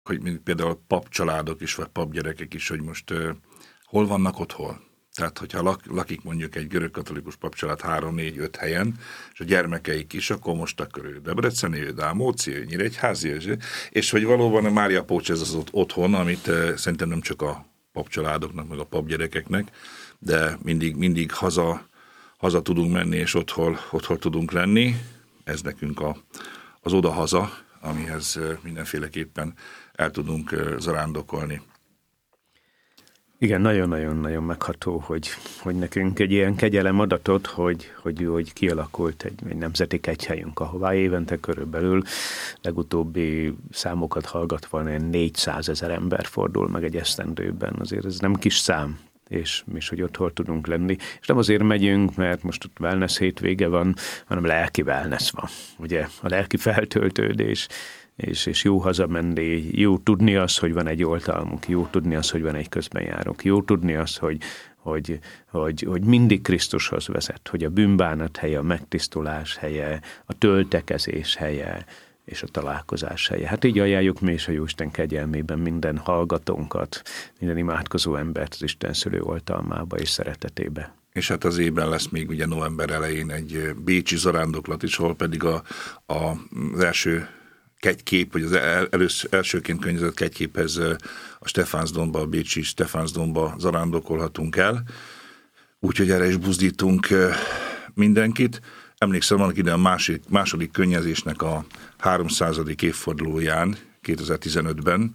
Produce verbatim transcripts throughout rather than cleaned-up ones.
hogy mint például papcsaládok is, vagy papgyerekek is, hogy most uh, hol vannak ott, hol. Tehát, hogyha lak, lakik mondjuk egy görögkatolikus papcsalád három, négy, öt helyen, és a gyermekeik is, akkor most akkor ő Debreceni, ő Dámóci, ő Nyíregyházi, és hogy valóban a Mária Pócs ez az otthon, amit uh, szerintem nem csak a papcsaládoknak, meg a papgyerekeknek, de mindig, mindig haza, haza tudunk menni, és otthon, otthon tudunk lenni. Ez nekünk a, az odahaza, amihez uh, mindenféleképpen el tudunk uh, zarándokolni. Igen, nagyon-nagyon-nagyon megható, hogy, hogy nekünk egy ilyen kegyelem adatot, hogy, hogy, hogy kialakult egy, egy nemzeti kegyhelyünk, ahová évente körülbelül legutóbbi számokat hallgatva négyszázezer ember fordul meg egy esztendőben. Azért ez nem kis szám, és, és hogy ott hol tudunk lenni. És nem azért megyünk, mert most ott wellness hétvége van, hanem lelki wellness van. Ugye a lelki feltöltődés, És, és jó hazamenni, jó tudni azt, hogy van egy oltalmunk, jó tudni azt, hogy van egy közbenjárunk, jó tudni azt, hogy, hogy, hogy, hogy mindig Krisztushoz vezet, hogy a bűnbánat helye, a megtisztulás helye, a töltekezés helye, és a találkozás helye. Hát így ajánljuk mi is a Jóisten kegyelmében minden hallgatónkat, minden imádkozó embert az Isten szülő oltalmába és szeretetébe. És hát az évben lesz még ugye november elején egy bécsi zarándoklat is, ahol pedig a, a, az első kegykép, vagy az elősz, elsőként könnyezett kegyképhez a Stephansdomba, a bécsi Stephansdomba zarándokolhatunk el. Úgyhogy erre is buzdítunk mindenkit. Emlékszem, vannak ide a második, második könnyezésnek a háromszázadik évfordulóján, kétezer-tizenötben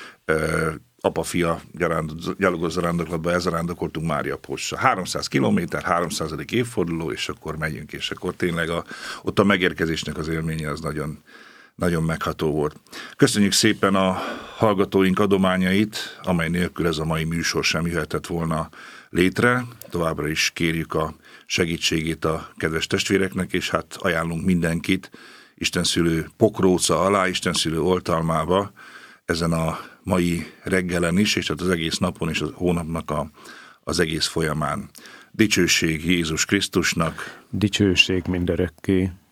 apa-fia gyalogos zarándoklatba elzarándokoltunk Mária Pócsra. háromszáz kilométer, háromszázadik évforduló, és akkor megyünk, és akkor tényleg a, ott a megérkezésnek az élménye az nagyon Nagyon megható volt. Köszönjük szépen a hallgatóink adományait, amely nélkül ez a mai műsor sem jöhetett volna létre. Továbbra is kérjük a segítségét a kedves testvéreknek, és hát ajánlunk mindenkit istenszülő pokróca alá, istenszülő oltalmába ezen a mai reggelen is, és hát az egész napon és a hónapnak a, az egész folyamán. Dicsőség Jézus Krisztusnak. Dicsőség mindörökké.